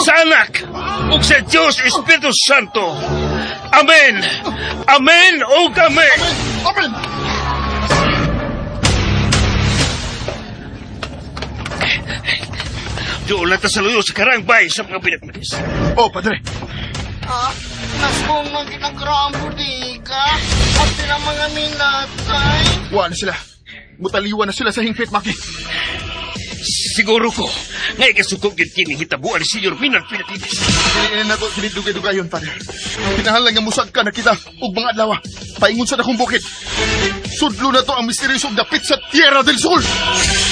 sa Anak, ug sa Dios Espiritu Santo. Amen. Amen ug amen. Amen! Doon lang ta sa luyo sa karangbay sa mga pinagmanis. Oh, Padre. Nasbong man kinagrambo di ka. At ng mga minatay. Wa na sila. Mutaliwan na sila sa hingpit, Maki. Siguro ko, ngay kasukog yun kini hitabuan ni Senyor Pinang Pinatitis. Kiniinin na to, kinidugay-dugayon, Padre. Pinahalang nga musag ka na kita, ug mga adlaw. Paingon sa dakong bukid. Sudlo na to ang misteryosong dapit sa Tierra del Sol.